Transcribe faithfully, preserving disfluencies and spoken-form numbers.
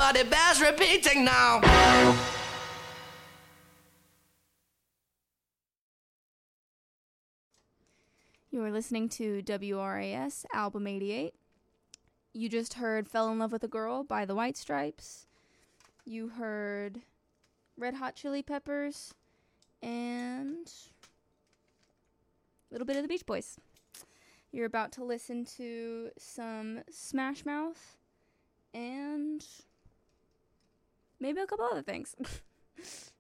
but it bears repeating now. You are listening to W R A S Album eighty-eight. You just heard Fell in Love with a Girl by the White Stripes. You heard Red Hot Chili Peppers and a little bit of the Beach Boys. You're about to listen to some Smash Mouth and maybe a couple other things.